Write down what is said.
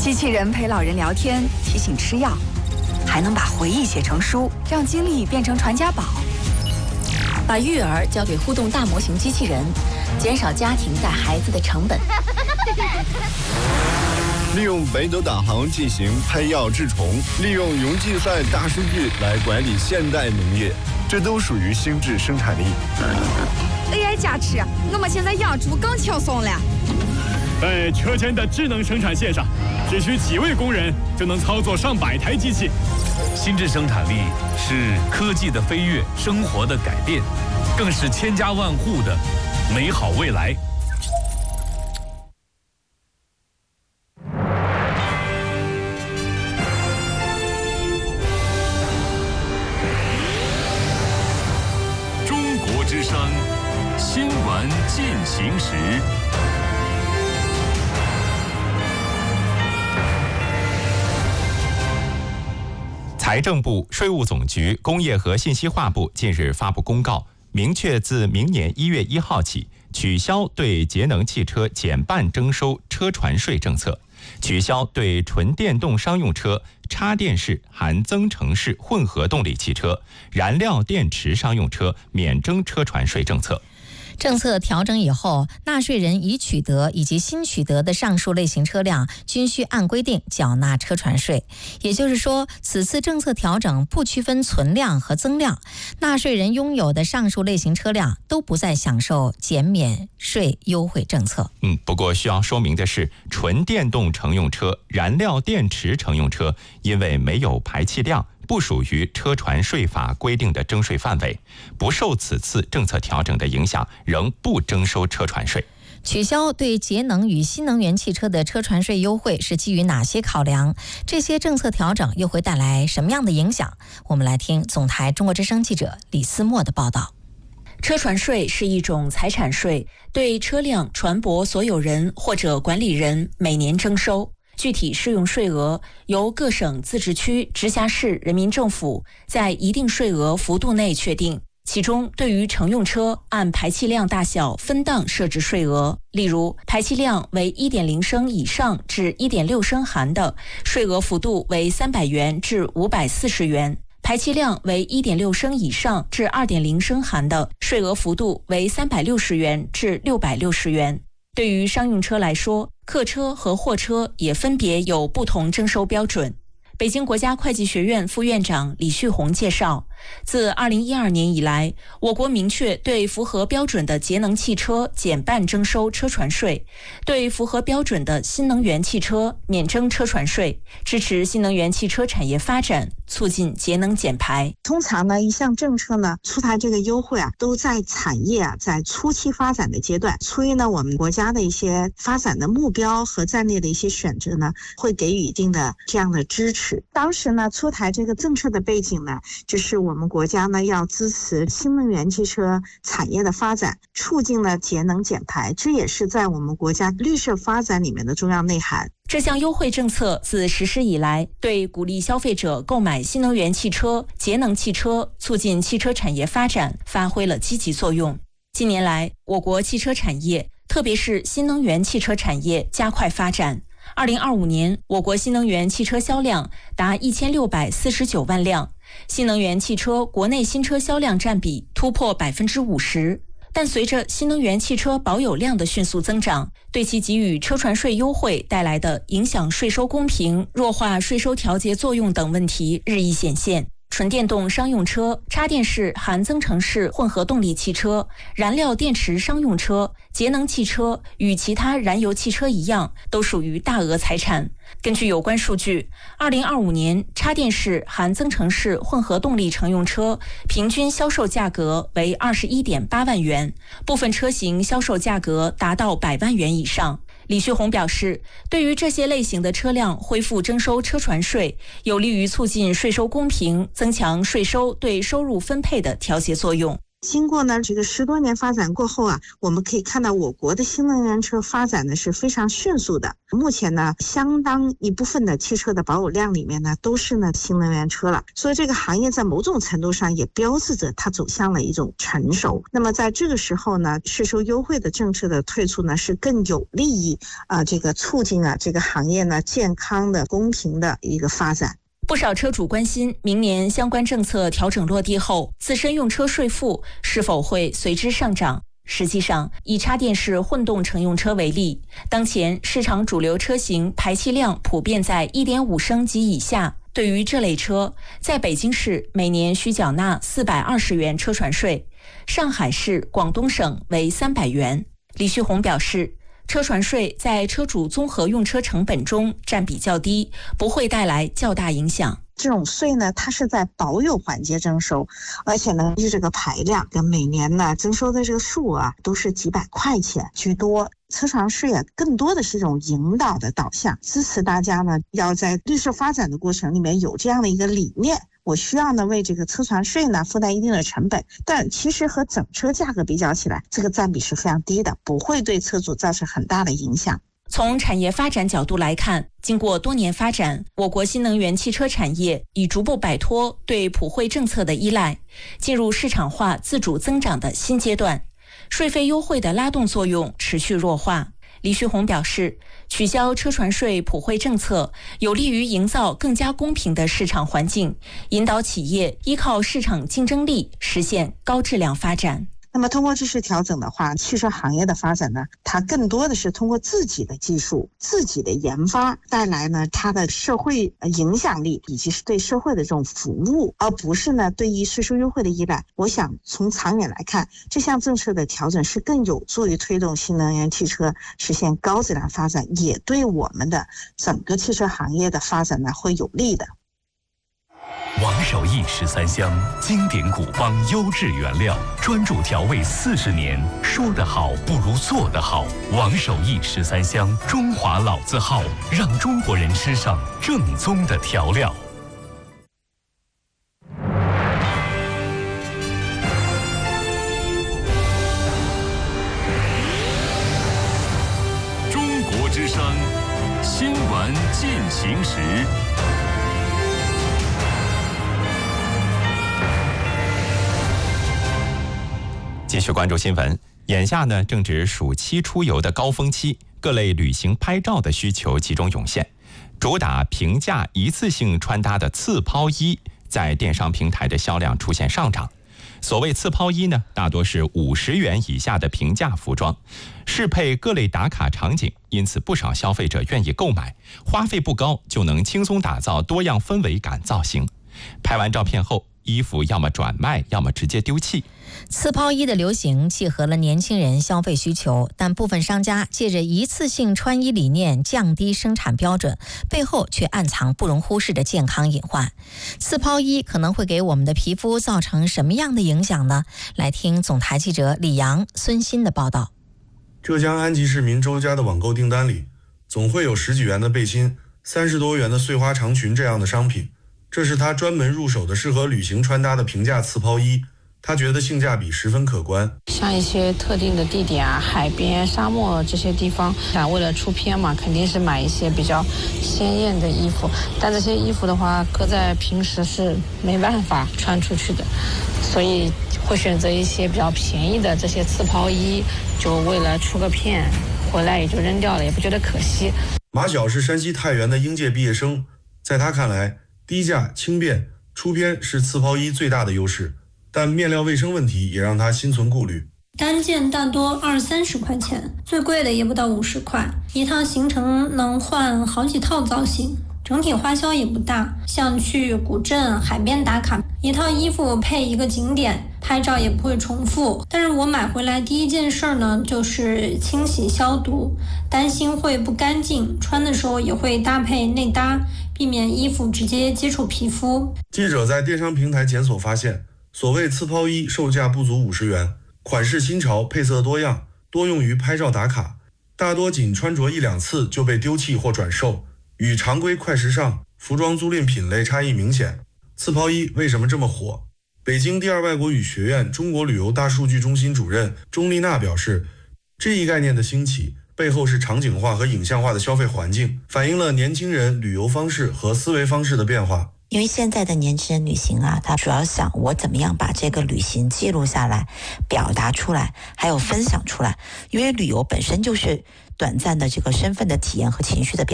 机器人陪老人聊天，提醒吃药，还能把回忆写成书，让经历变成传家宝。把育儿交给互动大模型机器人，减少家庭带孩子的成本。 利用北斗导航进行配药治虫，利用云计算大数据来管理现代农业，这都属于心智生产力。 AI 加持，我们现在养猪更轻松了。 在车间的智能生产线上，只需几位工人就能操作上百台机器。 心智生产力是科技的飞跃，生活的改变，更是千家万户的美好未来。中国之声新闻进行时。 财政部、税务总局、工业和信息化部近日发布公告，明确自明年1月1号起，取消对节能汽车减半征收车船税政策，取消对纯电动商用车、插电式含增程式混合动力汽车、燃料电池商用车免征车船税政策。 政策调整以后，纳税人已取得以及新取得的上述类型车辆均需按规定缴纳车船税。也就是说，此次政策调整不区分存量和增量，纳税人拥有的上述类型车辆都不再享受减免税优惠政策。 不过需要说明的是，纯电动乘用车、燃料电池乘用车因为没有排气量，不属于车船税法规定的征税范围，不受此次政策调整的影响，仍不征收车船税。 取消对节能与新能源汽车的车船税优惠是基于哪些考量？这些政策调整又会带来什么样的影响？我们来听总台中国之声记者李思墨的报道。 车船税是一种财产税，对车辆、船舶所有人或者管理人每年征收。具体适用税额由各省、自治区、直辖市人民政府在一定税额幅度内确定。其中，对于乘用车按排气量大小分档设置税额，例如排气量为 1.0 升以上至 1.6 升含的，税额幅度为300元至540元；排气量为 1.6 升以上至 2.0 升含的，税额幅度为360元至660元。对于商用车来说，客车和货车也分别有不同征收标准。北京国家会计学院副院长李旭红介绍，自2012年以来，我国明确对符合标准的节能汽车减半征收车船税，对符合标准的新能源汽车免征车船税，支持新能源汽车产业发展，促进节能减排。 通常呢，一项政策呢出台这个优惠都在产业在初期发展的阶段，出于呢我们国家的一些发展的目标和战略的一些选择呢，会给予一定的这样的支持。当时呢出台这个政策的背景呢，就是我们国家呢要支持新能源汽车产业的发展，促进了节能减排，这也是在我们国家绿色发展里面的重要内涵。 这项优惠政策自实施以来，对鼓励消费者购买新能源汽车、节能汽车，促进汽车产业发展发挥了积极作用。近年来，我国汽车产业，特别是新能源汽车产业加快发展。2025年，我国新能源汽车销量达1649万辆，新能源汽车国内新车销量占比突破50%。但随着新能源汽车保有量的迅速增长，对其给予车船税优惠带来的影响税收公平、弱化税收调节作用等问题日益显现。纯电动商用车、插电式含增程式混合动力汽车、燃料电池商用车、节能汽车与其他燃油汽车一样，都属于大额财产。根据有关数据，2025年插电式含增程式混合动力乘用车平均销售价格为 21.8 万元，部分车型销售价格达到100万元以上。李旭红表示，对于这些类型的车辆恢复征收车船税，有利于促进税收公平，增强税收对收入分配的调节作用。 经过呢这个10多年发展过后啊，我们可以看到我国的新能源车发展呢是非常迅速的。目前呢，相当一部分的汽车的保有量里面呢都是呢新能源车了，所以这个行业在某种程度上也标志着它走向了一种成熟。那么在这个时候呢，税收优惠的政策的推出呢，是更有利于这个促进这个行业呢健康的、公平的一个发展。 不少车主关心，明年相关政策调整落地后，自身用车税负是否会随之上涨。实际上，以插电式混动乘用车为例，当前市场主流车型排气量普遍在 1.5 升及以下。对于这类车，在北京市每年需缴纳420元车船税，上海市、广东省为300元。李旭红表示，车船税在车主综合用车成本中占比较低，不会带来较大影响。 这种税呢，它是在保有环节征收，而且呢，这个排量跟每年呢征收的这个数都是几百块钱居多。车船税更多的是一种引导的导向，支持大家呢要在绿色发展的过程里面有这样的一个理念。我需要呢为这个车船税呢负担一定的成本，但其实和整车价格比较起来，这个占比是非常低的，不会对车主造成很大的影响。 从产业发展角度来看，经过多年发展，我国新能源汽车产业已逐步摆脱对普惠政策的依赖，进入市场化自主增长的新阶段，税费优惠的拉动作用持续弱化。李旭红表示，取消车船税普惠政策有利于营造更加公平的市场环境，引导企业依靠市场竞争力实现高质量发展。 那么通过这次调整的话，汽车行业的发展呢，它更多的是通过自己的技术、自己的研发带来呢它的社会影响力以及是对社会的这种服务，而不是呢对于税收优惠的依赖。我想从长远来看，这项政策的调整是更有助于推动新能源汽车实现高质量发展，也对我们的整个汽车行业的发展呢会有利的。 王守义13香，经典古方优质原料，专注调味40年，说得好不如做得好。王守义13香，中华老字号，让中国人吃上正宗的调料。中国之声，新闻进行时。 继续关注新闻，眼下呢正值暑期出游的高峰期，各类旅行拍照的需求集中涌现。主打平价一次性穿搭的次抛衣，在电商平台的销量出现上涨。所谓次抛衣呢，大多是50元以下的平价服装，适配各类打卡场景，因此不少消费者愿意购买，花费不高就能轻松打造多样氛围感造型。拍完照片后，衣服要么转卖，要么直接丢弃。 次抛衣的流行契合了年轻人消费需求，但部分商家借着一次性穿衣理念降低生产标准，背后却暗藏不容忽视的健康隐患。次抛衣可能会给我们的皮肤造成什么样的影响呢？来听总台记者李阳、孙鑫的报道。 浙江安吉市民周家的网购订单里，总会有10几元的背心、30多元的碎花长裙这样的商品。这是他专门入手的适合旅行穿搭的平价次抛衣，他觉得性价比十分可观。 像一些特定的地点啊，海边、沙漠这些地方，想为了出片嘛，肯定是买一些比较鲜艳的衣服。但这些衣服的话，搁在平时是没办法穿出去的，所以会选择一些比较便宜的这些次抛衣，就为了出个片，回来也就扔掉了，也不觉得可惜。 马晓是山西太原的应届毕业生，在他看来，低价轻便出片是次抛衣最大的优势，但面料卫生问题也让他心存顾虑。 单件大多20-30块钱，最贵的也不到50块，一趟行程能换好几套造型，整体花销也不大。像去古镇、海边打卡，一套衣服配一个景点，拍照也不会重复。但是我买回来第一件事呢，就是清洗消毒，担心会不干净，穿的时候也会搭配内搭，避免衣服直接接触皮肤。 记者在电商平台检索发现，所谓次抛衣售价不足50元，款式新潮，配色多样，多用于拍照打卡，大多仅穿着1-2次就被丢弃或转售，与常规快时尚服装租赁品类差异明显。次抛衣为什么这么火？ 北京第二外国语学院中国旅游大数据中心主任钟丽娜表示，这一概念的兴起背后是场景化和影像化的消费环境，反映了年轻人旅游方式和思维方式的变化。 因为现在的年轻人旅行啊，他主要想我怎么样把这个旅行记录下来，表达出来，还有分享出来。因为旅游本身就是短暂的这个身份的体验和情绪的表